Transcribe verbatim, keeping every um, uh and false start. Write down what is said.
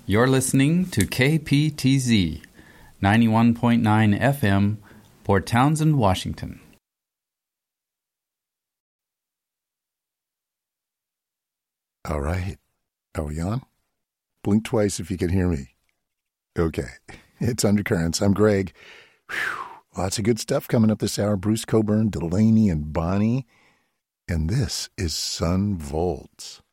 You're listening to K P T Z, ninety-one point nine F M, Port Townsend, Washington. All right. Are we on? Blink twice if you can hear me. Okay. It's Undercurrents. I'm Greg. Whew. Lots of good stuff coming up this hour. Bruce Cockburn, Delaney, and Bonnie. And this is Sun Volts.